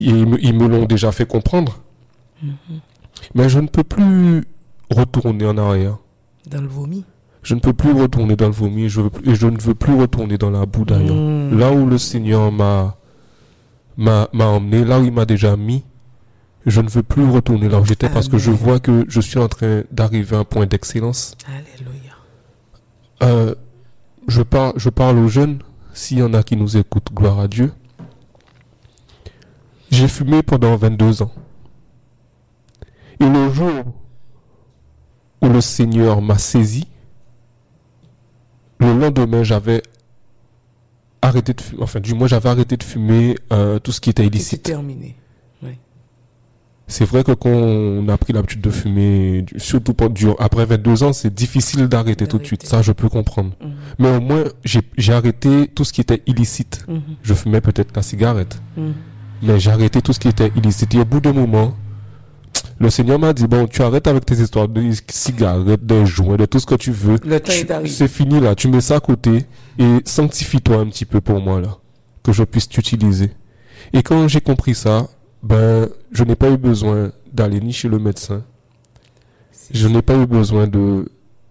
ils me l'ont déjà fait comprendre. Mais je ne peux plus retourner en arrière. Dans le vomi. Je ne peux plus retourner dans le vomi et je ne veux plus retourner dans la boue d'ailleurs. Là où le Seigneur m'a emmené, là où il m'a déjà mis, je ne veux plus retourner là où j'étais parce que je vois que je suis en train d'arriver à un point d'excellence. Alléluia. Je parle aux jeunes, s'il y en a qui nous écoutent, gloire à Dieu. J'ai fumé pendant 22 ans. Et le jour où le Seigneur m'a saisi, le lendemain, j'avais arrêté de fumer, enfin, du moins, j'avais arrêté de fumer tout ce qui était illicite. C'est terminé. Oui. C'est vrai que quand on a pris l'habitude de fumer, surtout après 22 ans, c'est difficile d'arrêter tout de suite. Ça, je peux comprendre. Mais au moins, j'ai arrêté tout ce qui était illicite. Je fumais peut-être la cigarette. Mais j'ai arrêté tout ce qui était illicite. Et au bout d'un moment, le Seigneur m'a dit, bon, tu arrêtes avec tes histoires de cigarettes, de joints, de tout ce que tu veux. Le temps est arrivé. C'est fini là, tu mets ça à côté et sanctifie-toi un petit peu pour moi là, que je puisse t'utiliser. Et quand j'ai compris ça, je n'ai pas eu besoin d'aller ni chez le médecin. Je n'ai pas eu besoin de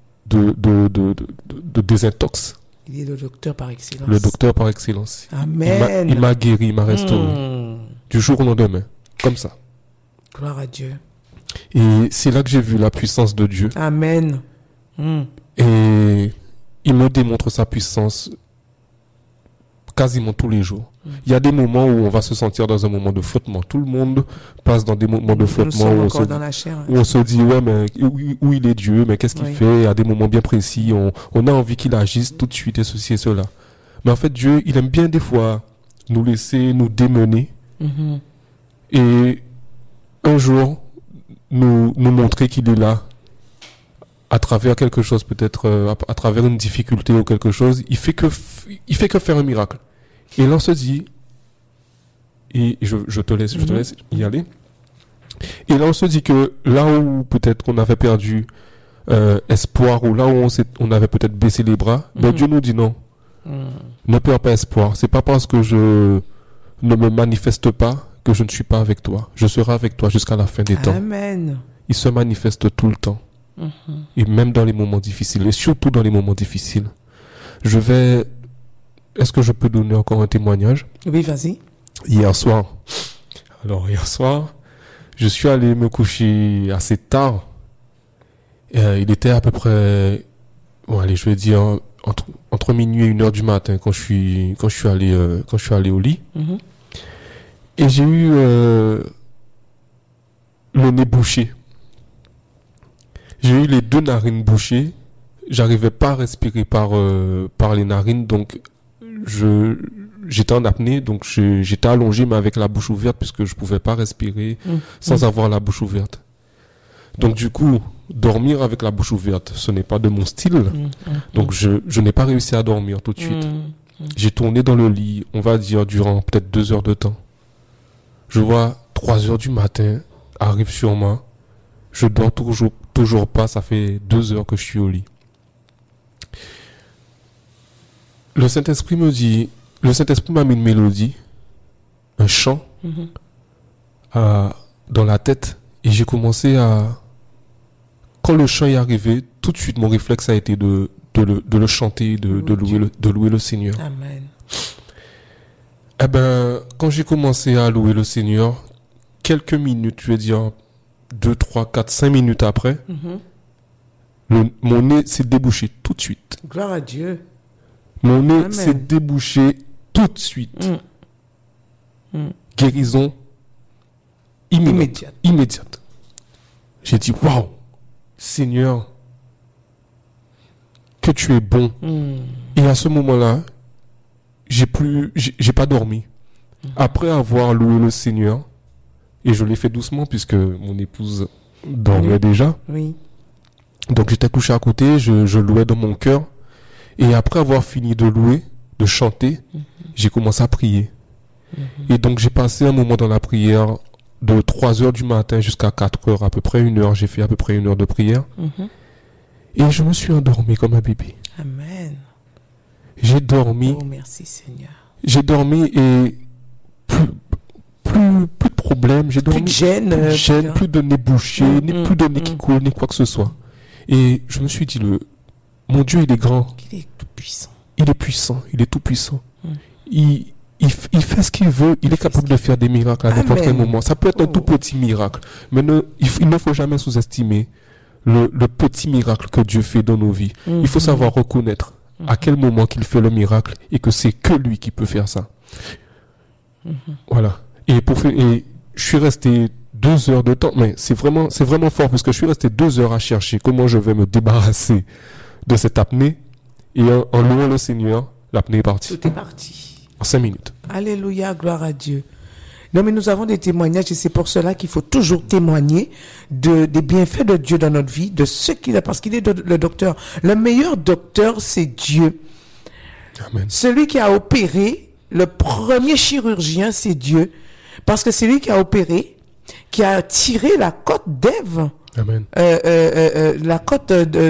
désintox. Il est le docteur par excellence. Le docteur par excellence. Amen. Il m'a guéri, il m'a restauré. Du jour au lendemain, comme ça. Gloire à Dieu. Et c'est là que j'ai vu la puissance de Dieu. Amen. Et il me démontre sa puissance quasiment tous les jours. Il y a des moments où on va se sentir dans un moment de flottement. Tout le monde passe dans des moments de flottement où on se dit, ouais, mais où il est Dieu, mais qu'est-ce qu'il fait? À des moments bien précis, on a envie qu'il agisse tout de suite et ceci et cela. Mais en fait, Dieu, il aime bien des fois nous laisser nous démener et un jour nous montrer qu'il est là à travers quelque chose, peut-être à travers une difficulté ou quelque chose. Il fait que faire un miracle. Et là, on se dit, et je te laisse y aller. Et là, on se dit que là où peut-être qu'on avait perdu espoir, ou là où on avait peut-être baissé les bras, Dieu nous dit non. Ne perds pas espoir. C'est pas parce que je ne me manifeste pas que je ne suis pas avec toi. Je serai avec toi jusqu'à la fin des temps. Amen. Il se manifeste tout le temps. Et même dans les moments difficiles, et surtout dans les moments difficiles. Est-ce que je peux donner encore un témoignage? Oui, vas-y. Hier soir, je suis allé me coucher assez tard. Il était à peu près, je vais dire, entre minuit et 1h du matin quand je suis allé au lit. Et j'ai eu le nez bouché. J'ai eu les 2 narines bouchées. J'arrivais pas à respirer par les narines, donc j'étais en apnée, donc j'étais allongé mais avec la bouche ouverte puisque je pouvais pas respirer sans avoir la bouche ouverte. Donc du coup, dormir avec la bouche ouverte, ce n'est pas de mon style. Donc je n'ai pas réussi à dormir tout de suite. J'ai tourné dans le lit, on va dire durant peut-être 2 heures de temps. Je vois 3 heures du matin arrive sur moi. Je dors toujours pas, ça fait 2 heures que je suis au lit. Le Saint-Esprit m'a mis une mélodie, un chant dans la tête, et j'ai commencé quand le chant est arrivé, tout de suite mon réflexe a été de le chanter, de louer le Seigneur. Amen. Quand j'ai commencé à louer le Seigneur, quelques minutes, je vais dire 2, 3, 4, 5 minutes après, mon nez s'est débouché tout de suite. Gloire à Dieu. Mon nez s'est débouché tout de suite. Guérison immédiate. J'ai dit, waouh, Seigneur, que tu es bon. Et à ce moment-là, j'ai pas dormi. Après avoir loué le Seigneur, et je l'ai fait doucement puisque mon épouse dormait déjà. Oui. Donc j'étais couché à côté, je louais dans mon cœur. Et après avoir fini de louer, de chanter, j'ai commencé à prier. Et donc j'ai passé un moment dans la prière de 3 heures du matin jusqu'à 4 heures, à peu près 1 heure. J'ai fait à peu près 1 heure de prière. Et je me suis endormi comme un bébé. Amen. J'ai dormi. Oh, merci Seigneur. J'ai dormi et plus problème, j'ai dormi. Plus de gêne. Plus de gêne, plus de nez bouché, ni plus de nez qui mm. coule, ni quoi que ce soit. Et je me suis dit, mon Dieu, il est grand. Il est tout puissant. Il est puissant, il est tout puissant. Mm. Il fait ce qu'il veut, il est capable de faire des miracles à n'importe quel moment. Ça peut être un tout petit miracle, mais il ne faut jamais sous-estimer le petit miracle que Dieu fait dans nos vies. Il faut savoir reconnaître à quel moment qu'il fait le miracle et que c'est que lui qui peut faire ça. Voilà. Et je suis resté 2 heures de temps, mais c'est vraiment fort parce que je suis resté 2 heures à chercher comment je vais me débarrasser de cette apnée. Et en louant le Seigneur, l'apnée est partie. Tout est parti. En 5 minutes. Alléluia, gloire à Dieu. Non, mais nous avons des témoignages et c'est pour cela qu'il faut toujours témoigner des bienfaits de Dieu dans notre vie, de ce qu'il a, parce qu'il est le docteur. Le meilleur docteur, c'est Dieu. Amen. Celui qui a opéré, le premier chirurgien, c'est Dieu. Parce que c'est lui qui a opéré, qui a tiré la côte d'Ève. Amen. La côte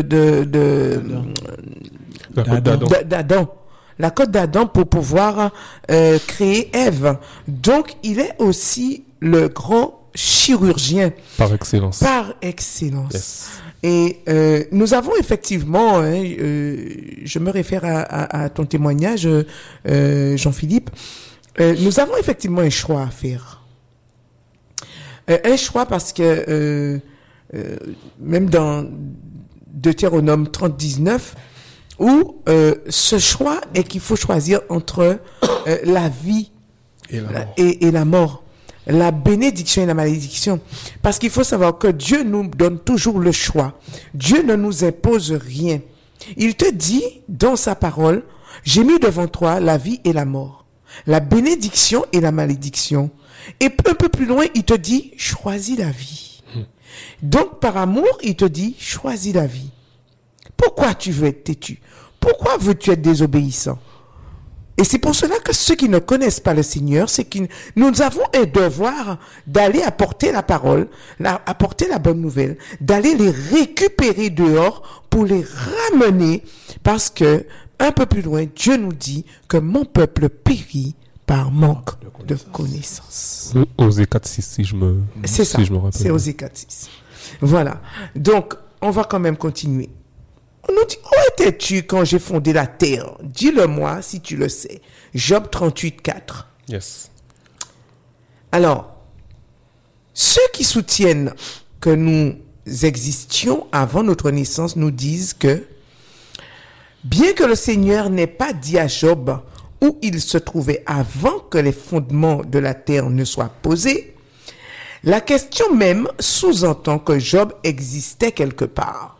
d'Adam. La côte d'Adam pour pouvoir créer Ève. Donc, il est aussi le grand chirurgien. Par excellence. Par excellence. Yes. Et nous avons effectivement, je me réfère à ton témoignage, Jean-Philippe, nous avons effectivement un choix à faire. Un choix parce que même dans Deutéronome 30-19, où ce choix est qu'il faut choisir entre la vie et la mort, la bénédiction et la malédiction. Parce qu'il faut savoir que Dieu nous donne toujours le choix. Dieu ne nous impose rien. Il te dit dans sa parole, j'ai mis devant toi la vie et la mort, la bénédiction et la malédiction. Et un peu plus loin, il te dit, choisis la vie. Donc, par amour, il te dit, choisis la vie. Pourquoi tu veux être têtu? Pourquoi veux-tu être désobéissant? Et c'est pour cela que ceux qui ne connaissent pas le Seigneur, c'est que nous avons un devoir d'aller apporter la parole, apporter la bonne nouvelle, d'aller les récupérer dehors pour les ramener, parce que un peu plus loin, Dieu nous dit que mon peuple périt par manque de connaissance. Osée 4.6, si je me rappelle. C'est Osée 4.6. Voilà. Donc, on va quand même continuer. On nous dit, où étais-tu quand j'ai fondé la terre? Dis-le-moi si tu le sais. Job 38.4. Yes. Alors, ceux qui soutiennent que nous existions avant notre naissance nous disent que, bien que le Seigneur n'ait pas dit à Job où il se trouvait avant que les fondements de la terre ne soient posés, la question même sous-entend que Job existait quelque part.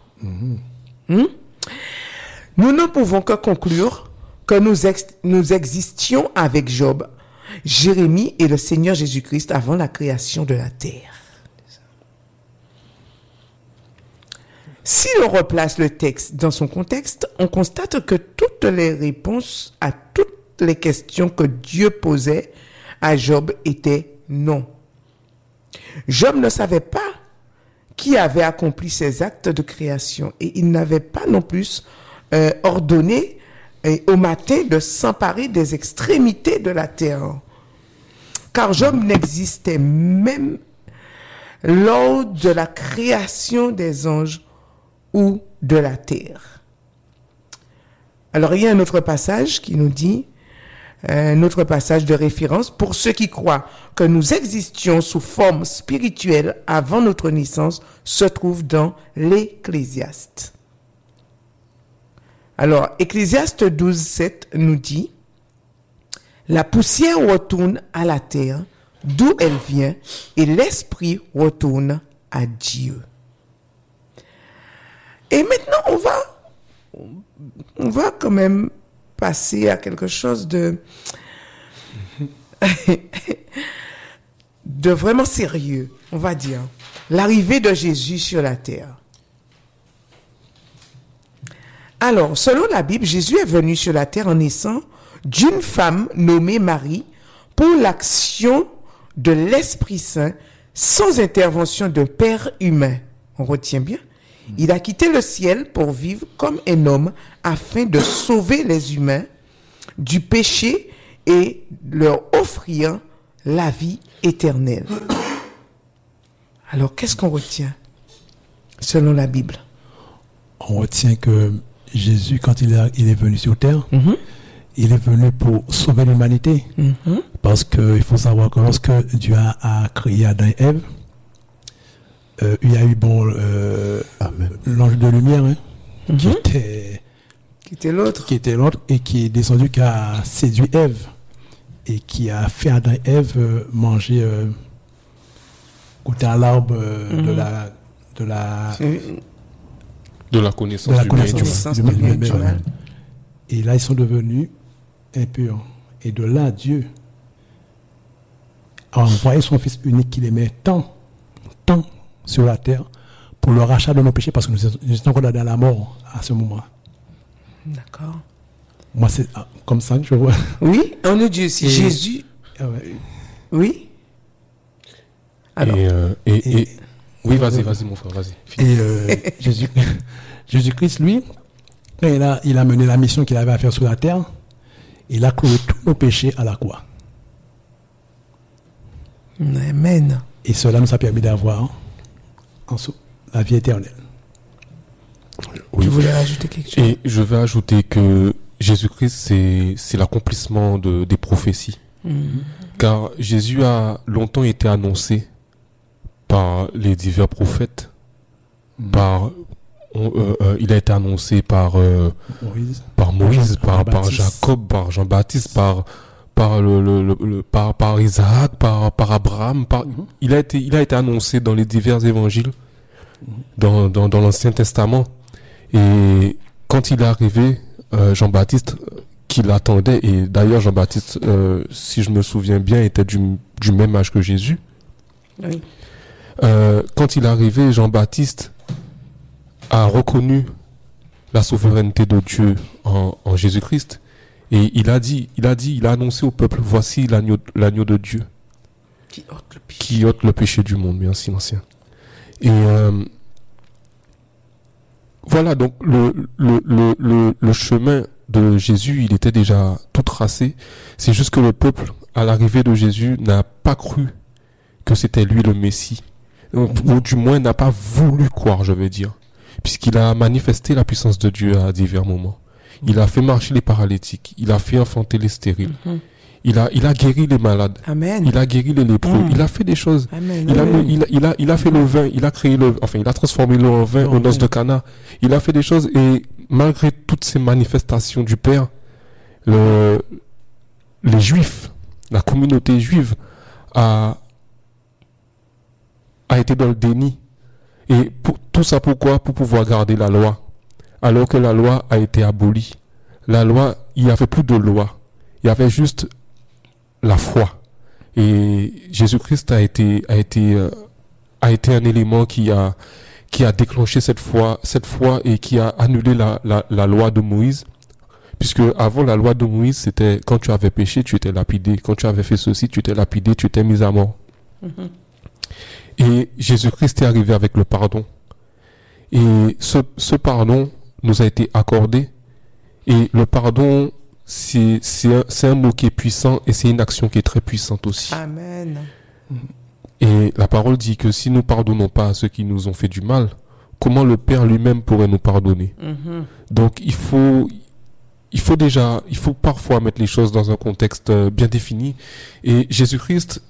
Nous ne pouvons que conclure que nous existions avec Job, Jérémie et le Seigneur Jésus-Christ avant la création de la terre. Si l'on replace le texte dans son contexte, on constate que toutes les réponses à toutes les questions que Dieu posait à Job étaient non. Job ne savait pas qui avait accompli ces actes de création et il n'avait pas non plus ordonné au matin de s'emparer des extrémités de la terre. Car Job n'existait même lors de la création des anges ou de la terre. Alors il y a un autre passage qui nous dit, un autre passage de référence, pour ceux qui croient que nous existions sous forme spirituelle avant notre naissance, se trouve dans l'Ecclésiaste. Alors, Ecclésiaste 12.7 nous dit, la poussière retourne à la terre, d'où elle vient, et l'esprit retourne à Dieu. Et maintenant, on va quand même passer à quelque chose de vraiment sérieux, on va dire. L'arrivée de Jésus sur la terre. Alors, selon la Bible, Jésus est venu sur la terre en naissant d'une femme nommée Marie pour l'action de l'Esprit Saint sans intervention d'un père humain. On retient bien. Il a quitté le ciel pour vivre comme un homme afin de sauver les humains du péché et leur offrir la vie éternelle. Alors, qu'est-ce qu'on retient selon la Bible? On retient que Jésus, quand il est venu sur terre, il est venu pour sauver l'humanité. Parce qu'il faut savoir que lorsque Dieu a créé Adam et Ève, il y a eu l'ange de lumière qui était l'autre et qui est descendu, qui a séduit Ève et qui a fait Adam et Ève manger, goûter à l'arbre de la connaissance du bien et du mal. Et là, ils sont devenus impurs. Et de là, Dieu a envoyé son Fils unique qu'il aimait tant sur la terre pour le rachat de nos péchés, parce que nous étions condamnés à la mort à ce moment. D'accord. Moi, c'est comme ça que je vois. Oui, on nous dit aussi Jésus. Oui. Alors. Oui, vas-y, mon frère, vas-y. Et Jésus-Christ, lui, il a mené la mission qu'il avait à faire sur la terre. Il a cloué tous nos péchés à la croix. Amen. Et cela nous a permis d'avoir la vie éternelle. Oui. Tu voulais rajouter quelque chose? Et je vais ajouter que Jésus-Christ, c'est l'accomplissement des prophéties. Car Jésus a longtemps été annoncé par les divers prophètes, il a été annoncé par Moïse, par Jacob, par Jean-Baptiste, par Isaac, par Abraham, il a été annoncé dans les divers évangiles, dans l'Ancien Testament. Et quand il est arrivé, Jean-Baptiste, qui l'attendait, et d'ailleurs Jean-Baptiste, si je me souviens bien, était du même âge que Jésus. Oui. Quand il est arrivé, Jean-Baptiste a reconnu la souveraineté de Dieu en Jésus-Christ, et il a annoncé au peuple: voici l'agneau de Dieu qui ôte le péché du monde. Merci, ancien. Et voilà, donc le chemin de Jésus, il était déjà tout tracé. C'est juste que le peuple, à l'arrivée de Jésus, n'a pas cru que c'était lui le Messie, ou du moins n'a pas voulu croire, je vais dire, puisqu'il a manifesté la puissance de Dieu à divers moments. Il a fait marcher les paralytiques, il a fait enfanter les stériles, il a guéri les malades. Amen. Il a guéri les lépreux, il a fait des choses. Amen. Il a fait le vin, il a transformé l'eau en vin aux noces de Cana. Il a fait des choses, et malgré toutes ces manifestations du Père, les Juifs, la communauté juive a été dans le déni. Et tout ça pourquoi? Pour pouvoir garder la loi. Alors que la loi a été abolie. La loi, il n'y avait plus de loi. Il y avait juste la foi. Et Jésus-Christ a été un élément qui a déclenché cette foi et qui a annulé la loi de Moïse. Puisque avant, la loi de Moïse, c'était quand tu avais péché, tu étais lapidé. Quand tu avais fait ceci, tu étais lapidé, tu étais mis à mort. Et Jésus-Christ est arrivé avec le pardon. Et ce pardon nous a été accordé. Et le pardon, c'est un mot qui est puissant, et c'est une action qui est très puissante aussi. Amen. Et la parole dit que si nous pardonnons pas à ceux qui nous ont fait du mal, comment le Père lui-même pourrait nous pardonner? Donc il faut parfois mettre les choses dans un contexte bien défini. Et Jésus-Christ,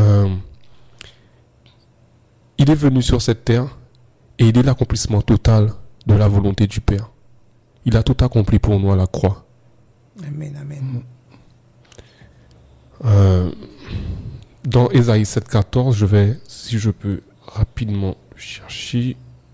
il est venu sur cette terre, et il est l'accomplissement total de la volonté du Père. Il a tout accompli pour nous à la croix. Amen, amen. Dans Ésaïe 7,14, je vais, si je peux rapidement chercher.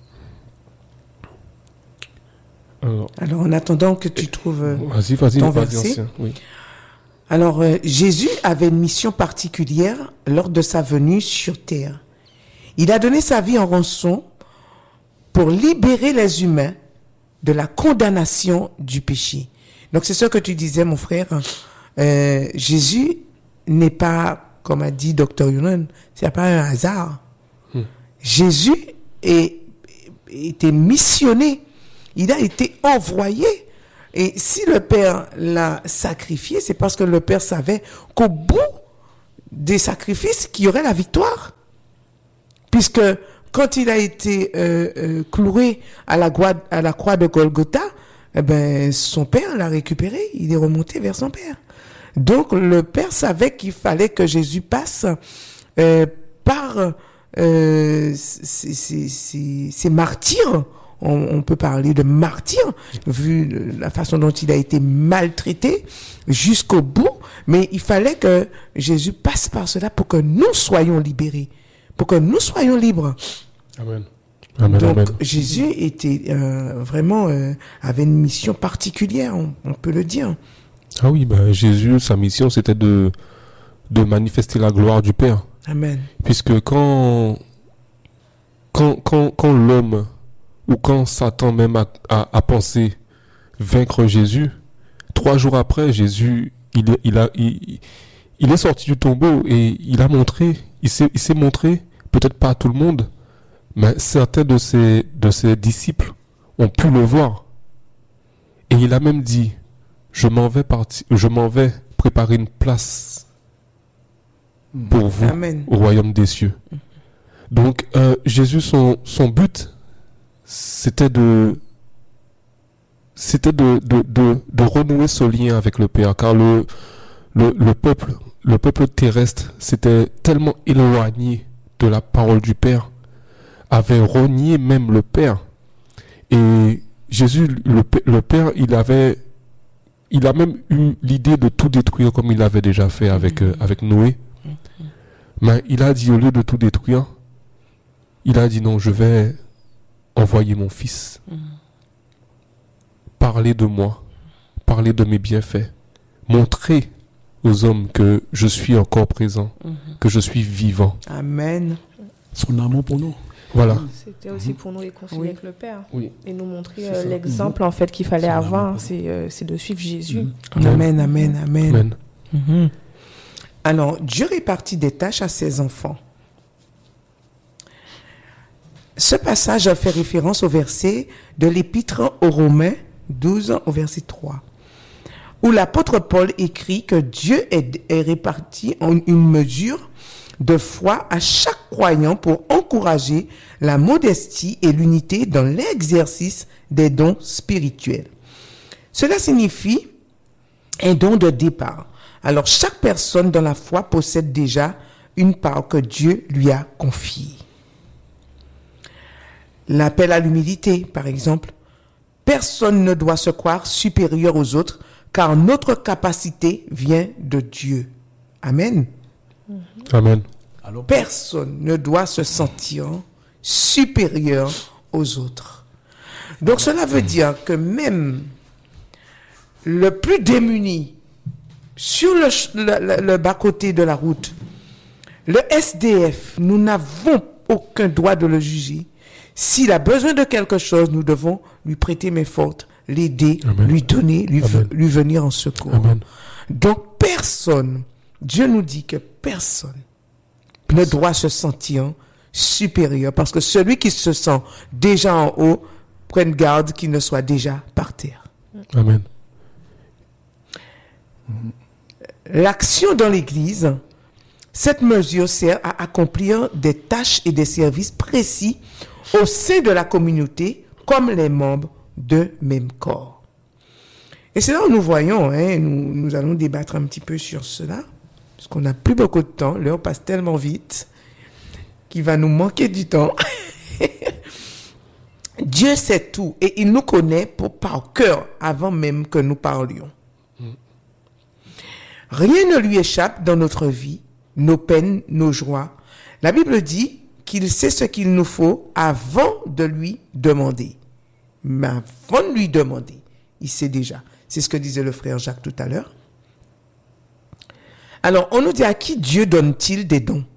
Alors, en attendant que tu trouves vas-y, ton verset. Oui. Alors, Jésus avait une mission particulière lors de sa venue sur terre. Il a donné sa vie en rançon pour libérer les humains de la condamnation du péché. Donc, c'est ce que tu disais, mon frère. Jésus n'est pas, comme a dit Dr. Yunan, c'est pas un hasard. Jésus était missionné. Il a été envoyé. Et si le Père l'a sacrifié, c'est parce que le Père savait qu'au bout des sacrifices qu'il y aurait la victoire. Puisque quand il a été cloué à la croix de Golgotha, eh ben, son père l'a récupéré, il est remonté vers son père. Donc le père savait qu'il fallait que Jésus passe par ces martyrs. On peut parler de martyrs, vu la façon dont il a été maltraité jusqu'au bout, mais il fallait que Jésus passe par cela pour que nous soyons libérés, pour que nous soyons libres. Amen. Amen. Donc Amen. Jésus était vraiment avait une mission particulière, on peut le dire. Ah oui, Jésus, sa mission, c'était de manifester la gloire du Père. Amen. Puisque quand l'homme ou quand Satan même a pensé vaincre Jésus, 3 jours après, Jésus, il est sorti du tombeau et il s'est montré, peut-être pas à tout le monde, mais certains de ses disciples ont pu le voir. Et il a même dit, je m'en vais préparer une place pour vous. Amen. Au royaume des cieux. Donc, Jésus, son but, c'était de renouer ce lien avec le Père, car le peuple terrestre s'était tellement éloigné de la parole du Père, avait renié même le Père. Et Jésus, le Père, il a même eu l'idée de tout détruire comme il l'avait déjà fait avec Noé. Mais il a dit, au lieu de tout détruire, il a dit non, je vais envoyer mon fils. Parler de moi, parler de mes bienfaits, montrer aux hommes que je suis encore présent, que je suis vivant. Amen. Son amour pour nous. Voilà. C'était aussi pour nous réconcilier avec le Père. Oui. Et nous montrer l'exemple en fait qu'il fallait avoir, c'est de suivre Jésus. Amen, amen, amen. Amen. Alors, Dieu répartit des tâches à ses enfants. Ce passage fait référence au verset de l'Épître aux Romains 12 au verset 3, où l'apôtre Paul écrit que Dieu est réparti en une mesure de foi à chaque croyant pour encourager la modestie et l'unité dans l'exercice des dons spirituels. Cela signifie un don de départ. Alors, chaque personne dans la foi possède déjà une part que Dieu lui a confiée. L'appel à l'humilité, par exemple. Personne ne doit se croire supérieur aux autres, car notre capacité vient de Dieu. Amen. Amen. Personne ne doit se sentir supérieur aux autres. Donc cela veut dire que même le plus démuni sur le bas-côté de la route, le SDF, nous n'avons aucun droit de le juger. S'il a besoin de quelque chose, nous devons lui prêter main forte, l'aider, Amen. lui donner, lui venir en secours. Amen. Donc personne, Dieu nous dit que personne ne doit se sentir supérieur, parce que celui qui se sent déjà en haut, prenne garde qu'il ne soit déjà par terre. Amen. L'action dans l'Église, cette mesure sert à accomplir des tâches et des services précis au sein de la communauté comme les membres d'un même corps. Et c'est là où nous voyons, nous allons débattre un petit peu sur cela, parce qu'on n'a plus beaucoup de temps, l'heure passe tellement vite qu'il va nous manquer du temps. Dieu sait tout et il nous connaît par cœur avant même que nous parlions. Rien ne lui échappe dans notre vie, nos peines, nos joies. La Bible dit qu'il sait ce qu'il nous faut avant de lui demander. Mais avant de lui demander, il sait déjà. C'est ce que disait le frère Jacques tout à l'heure. Alors, on nous dit à qui Dieu donne-t-il des dons?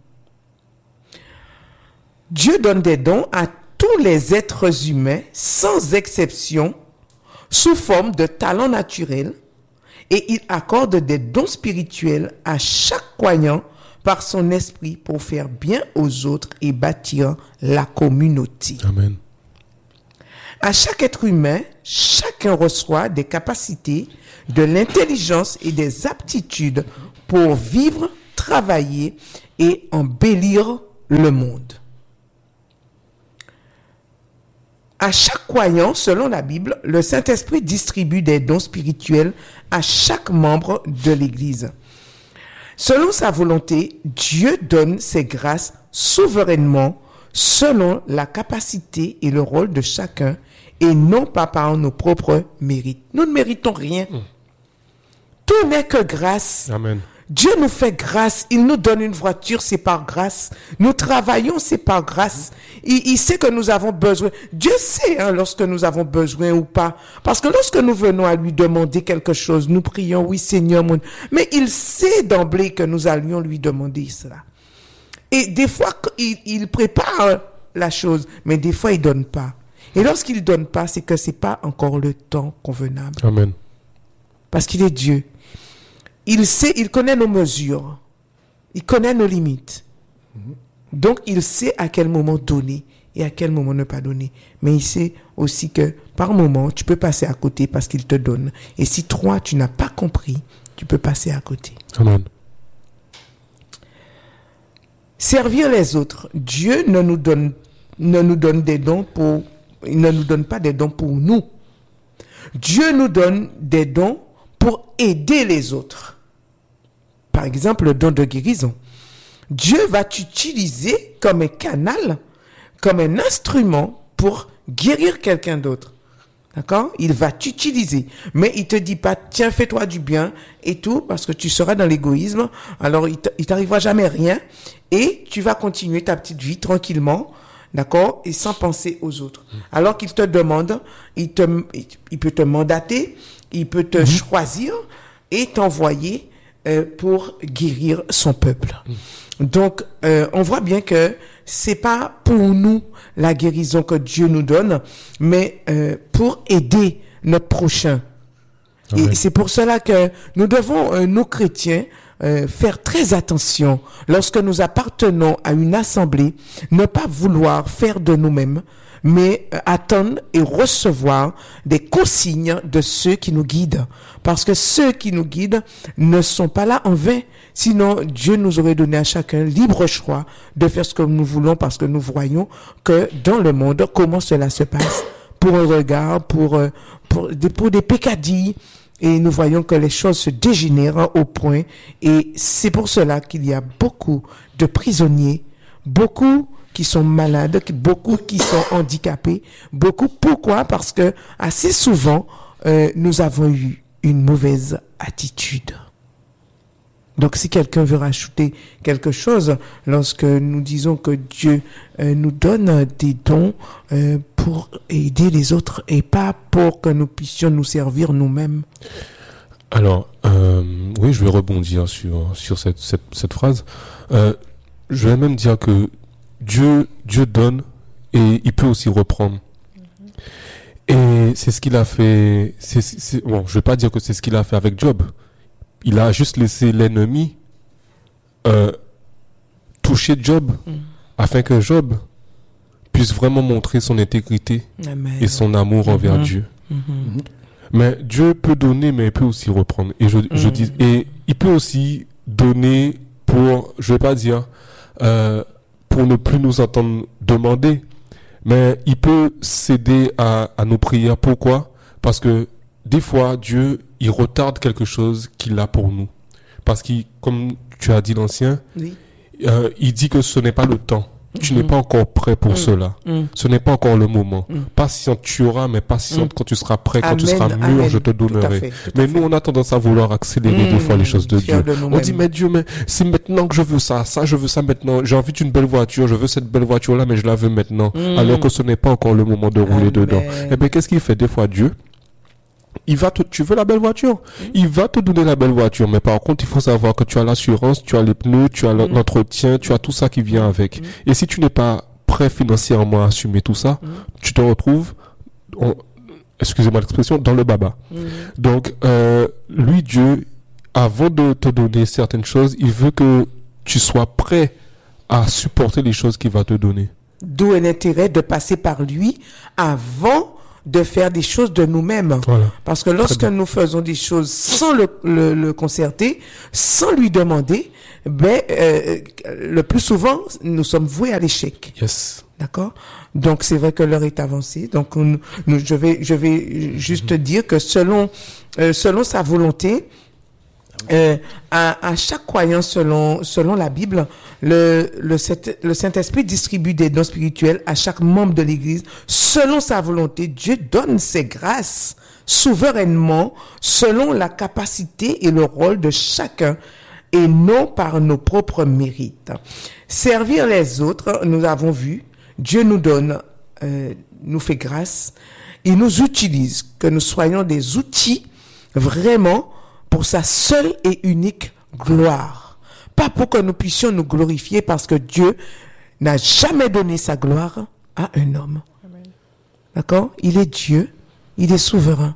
Dieu donne des dons à tous les êtres humains, sans exception, sous forme de talents naturels, et il accorde des dons spirituels à chaque croyant par son esprit pour faire bien aux autres et bâtir la communauté. Amen. À chaque être humain, chacun reçoit des capacités, de l'intelligence et des aptitudes pour vivre, travailler et embellir le monde. À chaque croyant, selon la Bible, le Saint-Esprit distribue des dons spirituels à chaque membre de l'Église. Selon sa volonté, Dieu donne ses grâces souverainement selon la capacité et le rôle de chacun et non pas par nos propres mérites. Nous ne méritons rien. Tout n'est que grâce. Amen. Dieu nous fait grâce. Il nous donne une voiture, c'est par grâce. Nous travaillons, c'est par grâce. Il sait que nous avons besoin. Dieu sait lorsque nous avons besoin ou pas. Parce que lorsque nous venons à lui demander quelque chose, nous prions, oui Seigneur, mon... mais il sait d'emblée que nous allions lui demander cela. Et des fois, il prépare la chose, mais des fois, il donne pas. Et lorsqu'il donne pas, c'est que c'est pas encore le temps convenable. Amen. Parce qu'il est Dieu. Il sait, il connaît nos mesures. Il connaît nos limites. Donc, il sait à quel moment donner et à quel moment ne pas donner. Mais il sait aussi que par moment, tu peux passer à côté parce qu'il te donne. Et si toi, tu n'as pas compris, tu peux passer à côté. Amen. Servir les autres. Dieu ne nous donne des dons pour, il ne nous donne pas des dons pour nous. Dieu nous donne des dons pour aider les autres. Par exemple, le don de guérison. Dieu va t'utiliser comme un canal, comme un instrument pour guérir quelqu'un d'autre. D'accord? Il va t'utiliser. Mais il te dit pas, tiens, fais-toi du bien et tout, parce que tu seras dans l'égoïsme. Alors, il t'arrivera jamais rien. Et tu vas continuer ta petite vie tranquillement. D'accord? Et sans penser aux autres. Alors qu'il te demande, il peut te mandater, il peut te choisir et t'envoyer pour guérir son peuple. Donc, on voit bien que c'est pas pour nous la guérison que Dieu nous donne, mais pour aider notre prochain. Et c'est pour cela que nous devons, nous chrétiens, faire très attention lorsque nous appartenons à une assemblée, ne pas vouloir faire de nous-mêmes, mais attendre et recevoir des consignes de ceux qui nous guident. Parce que ceux qui nous guident ne sont pas là en vain. Sinon, Dieu nous aurait donné à chacun libre choix de faire ce que nous voulons parce que nous voyons que dans le monde, comment cela se passe. Pour un regard, pour des peccadilles. Et nous voyons que les choses se dégénèrent au point. Et c'est pour cela qu'il y a beaucoup de prisonniers, beaucoup qui sont malades, beaucoup qui sont handicapés, beaucoup. Pourquoi? Parce que assez souvent, nous avons eu une mauvaise attitude. Donc, si quelqu'un veut rajouter quelque chose, lorsque nous disons que Dieu nous donne des dons pour aider les autres et pas pour que nous puissions nous servir nous-mêmes. Alors, oui, je vais rebondir sur cette phrase. Je vais même dire que Dieu donne et il peut aussi reprendre. Et c'est ce qu'il a fait. Bon, je vais pas dire que c'est ce qu'il a fait avec Job. Il a juste laissé l'ennemi toucher Job afin que Job puisse vraiment montrer son intégrité et son amour envers Dieu. Mais Dieu peut donner, mais il peut aussi reprendre. Et je dis, et il peut aussi donner pour, je vais pas dire, pour ne plus nous entendre demander, mais il peut céder à nos prières. Pourquoi? Parce que des fois, Dieu, il retarde quelque chose qu'il a pour nous. Parce qu'il, comme tu as dit l'ancien, il dit que ce n'est pas le temps. Tu n'es pas encore prêt pour cela. Ce n'est pas encore le moment. Patiente tu auras, mais patiente quand tu seras prêt, quand tu seras mûr, je te donnerai. Mais nous, on a tendance à vouloir accélérer des fois les choses de Dieu. On dit, mais Dieu, mais c'est maintenant que je veux ça je veux ça maintenant. J'ai envie d'une belle voiture, je veux cette belle voiture-là, mais je la veux maintenant. Alors que ce n'est pas encore le moment de rouler dedans. Eh bien, qu'est-ce qu'il fait des fois, Dieu? Tu veux la belle voiture? Il va te donner la belle voiture, mais par contre, il faut savoir que tu as l'assurance, tu as les pneus, tu as l'entretien, tu as tout ça qui vient avec. Et si tu n'es pas prêt financièrement à assumer tout ça, tu te retrouves, excusez-moi l'expression, dans le baba. Donc, lui, Dieu, avant de te donner certaines choses, il veut que tu sois prêt à supporter les choses qu'il va te donner. D'où un intérêt de passer par lui avant de faire des choses de nous-mêmes. Voilà. Parce que lorsque nous faisons des choses sans le concerter, sans lui demander, le plus souvent, nous sommes voués à l'échec. Yes. D'accord? Donc, c'est vrai que l'heure est avancée. Donc, je vais juste dire que selon sa volonté, à chaque croyant selon la Bible, le Saint-Esprit distribue des dons spirituels à chaque membre de l'Église selon sa volonté. Dieu donne ses grâces souverainement selon la capacité et le rôle de chacun et non par nos propres mérites. Servir les autres, nous avons vu, Dieu nous donne, nous fait grâce, il nous utilise, que nous soyons des outils vraiment pour sa seule et unique gloire. Pas pour que nous puissions nous glorifier parce que Dieu n'a jamais donné sa gloire à un homme. Amen. D'accord? Il est Dieu, il est souverain.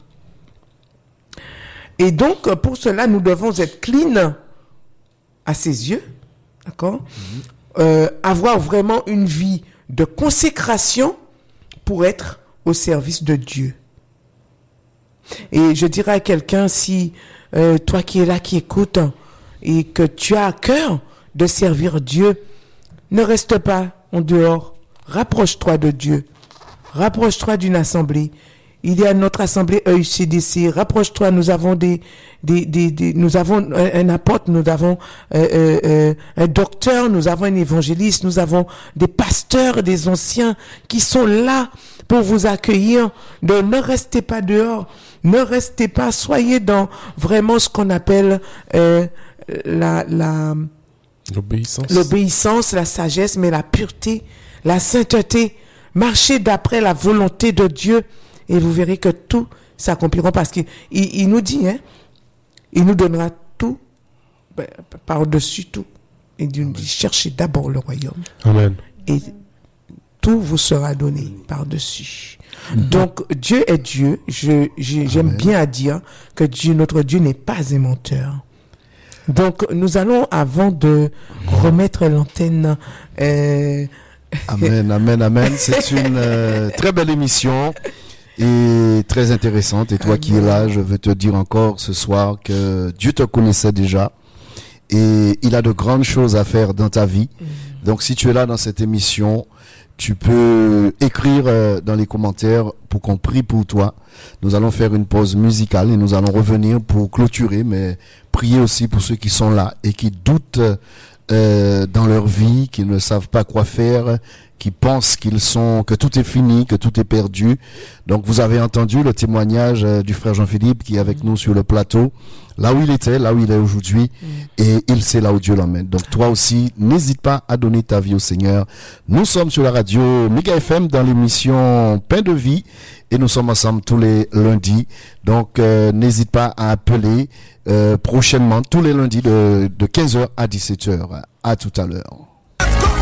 Et donc, pour cela, nous devons être clean à ses yeux. D'accord? Avoir vraiment une vie de consécration pour être au service de Dieu. Et je dirais à quelqu'un, si toi qui es là, qui écoute, et que tu as à cœur de servir Dieu, ne reste pas en dehors. Rapproche-toi de Dieu. Rapproche-toi d'une assemblée. Il y a notre assemblée EUCDC. Rapproche-toi. Nous avons nous avons un apôtre, nous avons un docteur, nous avons un évangéliste, nous avons des pasteurs, des anciens qui sont là pour vous accueillir. Donc, ne restez pas dehors. Ne restez pas. Soyez dans vraiment ce qu'on appelle l'obéissance, la sagesse, mais la pureté, la sainteté. Marchez d'après la volonté de Dieu et vous verrez que tout s'accomplira parce qu'il nous dit, il nous donnera tout par-dessus tout. Et Dieu nous dit, cherchez d'abord le royaume. Amen. Et tout vous sera donné par-dessus. Donc, Dieu est Dieu. J'aime bien à dire que notre Dieu n'est pas un menteur. Donc, nous allons, avant de remettre l'antenne... Amen, amen, amen. C'est une très belle émission et très intéressante. Et toi qui es là, je veux te dire encore ce soir que Dieu te connaissait déjà et il a de grandes choses à faire dans ta vie. Donc, si tu es là dans cette émission, tu peux écrire dans les commentaires pour qu'on prie pour toi. Nous allons faire une pause musicale et nous allons revenir pour clôturer, mais prier aussi pour ceux qui sont là et qui doutent dans leur vie, qui ne savent pas quoi faire, qui pensent que tout est fini, que tout est perdu. Donc vous avez entendu le témoignage du frère Jean-Philippe qui est avec nous sur le plateau, là où il était, là où il est aujourd'hui, et il sait là où Dieu l'emmène. Donc toi aussi, n'hésite pas à donner ta vie au Seigneur. Nous sommes sur la radio Méga FM dans l'émission Pain de vie et nous sommes ensemble tous les lundis. Donc n'hésite pas à appeler prochainement tous les lundis de 15h à 17h. À tout à l'heure.